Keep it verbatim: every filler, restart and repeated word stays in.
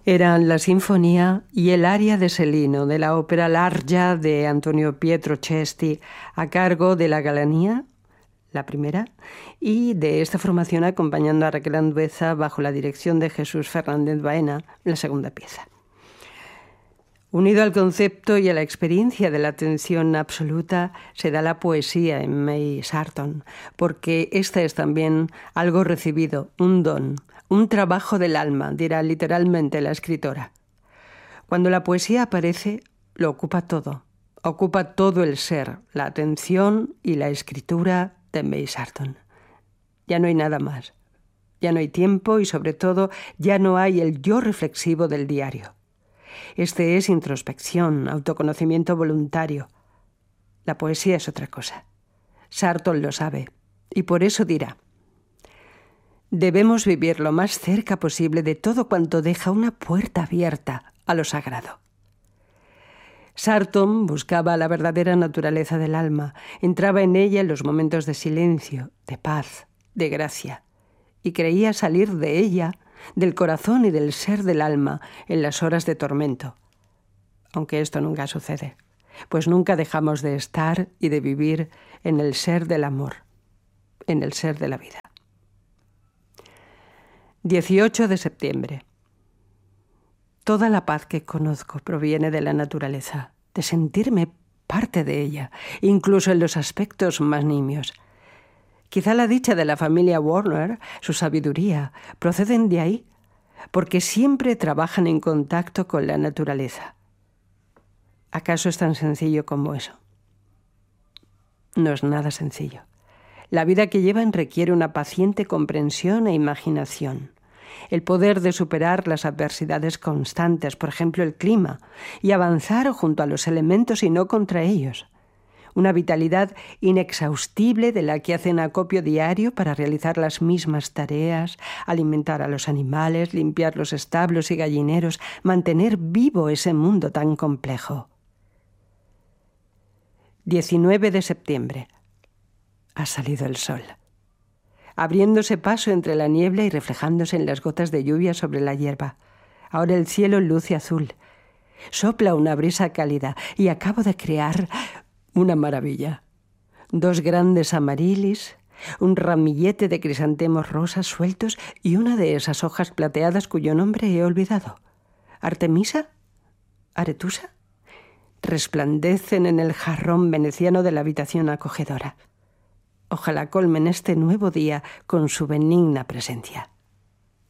Eran la sinfonía y el aria de Celino de la ópera Largia de Antonio Pietro Cesti, a cargo de la Galanía, la primera, y de esta formación acompañando a Raquel Andueza bajo la dirección de Jesús Fernández Baena, la segunda pieza. Unido al concepto y a la experiencia de la atención absoluta, se da la poesía en May Sarton, porque esta es también algo recibido, un don, un trabajo del alma, dirá literalmente la escritora. Cuando la poesía aparece, lo ocupa todo, ocupa todo el ser, la atención y la escritura de May Sarton. Ya no hay nada más, ya no hay tiempo y sobre todo ya no hay el yo reflexivo del diario. Este es introspección, autoconocimiento voluntario. La poesía es otra cosa. Sarton lo sabe y por eso dirá: debemos vivir lo más cerca posible de todo cuanto deja una puerta abierta a lo sagrado. Sarton buscaba la verdadera naturaleza del alma, entraba en ella en los momentos de silencio, de paz, de gracia, y creía salir de ella, del corazón y del ser del alma, en las horas de tormento. Aunque esto nunca sucede, pues nunca dejamos de estar y de vivir en el ser del amor, en el ser de la vida. dieciocho de septiembre. Toda la paz que conozco proviene de la naturaleza, de sentirme parte de ella, incluso en los aspectos más nimios. Quizá la dicha de la familia Warner, su sabiduría, proceden de ahí, porque siempre trabajan en contacto con la naturaleza. ¿Acaso es tan sencillo como eso? No es nada sencillo. La vida que llevan requiere una paciente comprensión e imaginación, el poder de superar las adversidades constantes, por ejemplo el clima, y avanzar junto a los elementos y no contra ellos. Una vitalidad inexhaustible de la que hacen acopio diario para realizar las mismas tareas, alimentar a los animales, limpiar los establos y gallineros, mantener vivo ese mundo tan complejo. diecinueve de septiembre. Ha salido el sol, abriéndose paso entre la niebla y reflejándose en las gotas de lluvia sobre la hierba. Ahora el cielo luce azul. Sopla una brisa cálida y acabo de crear una maravilla. Dos grandes amarilis, un ramillete de crisantemos rosas sueltos y una de esas hojas plateadas cuyo nombre he olvidado. ¿Artemisa? ¿Aretusa? Resplandecen en el jarrón veneciano de la habitación acogedora. Ojalá colmen este nuevo día con su benigna presencia.